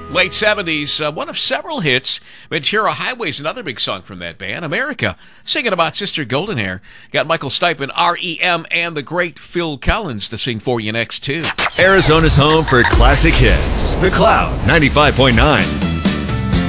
Late 70s, one of several hits. Ventura Highway's another big song from that band. America, singing about Sister Goldenhair. Got Michael Stipe, REM, and the great Phil Collins to sing for you next, too. Arizona's home for classic hits. The Cloud 95.9.